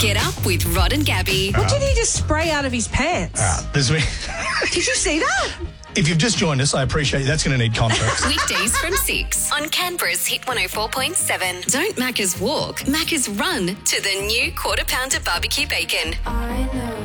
Get up with Rod and Gabby. What did he just spray out of his pants? Did you see that? If you've just joined us, I appreciate you. That's going to need context. Weekdays from 6 on Canberra's Hit 104.7. Don't Macca's walk, Macca's run to the new Quarter Pounder barbecue bacon. I know